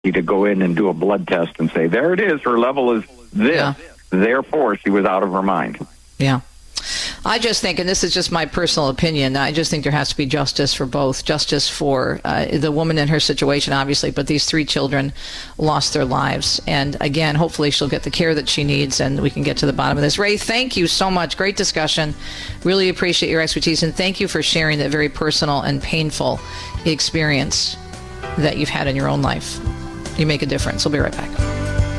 to go in and do a blood test and say, there it is, her level is this. Yeah. Therefore, she was out of her mind. Yeah. I just think, and this is just my personal opinion, I just think there has to be justice for both. Justice for the woman in her situation, obviously, but these 3 children lost their lives. And again, hopefully she'll get the care that she needs and we can get to the bottom of this. Ray, thank you so much. Great discussion. Really appreciate your expertise. And thank you for sharing that very personal and painful experience that you've had in your own life. You make a difference. We'll be right back.